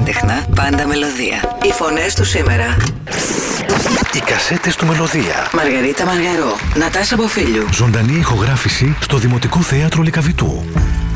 Πρωτότεχνα, πάντα μελωδία. Οι φωνές του σήμερα. Οι κασέτες του Μελωδία. Μαργαρίτα Μαργαρό, Νατάσα Μποφίλιου. Ζωντανή ηχογράφηση στο Δημοτικό Θέατρο Λυκαβητού.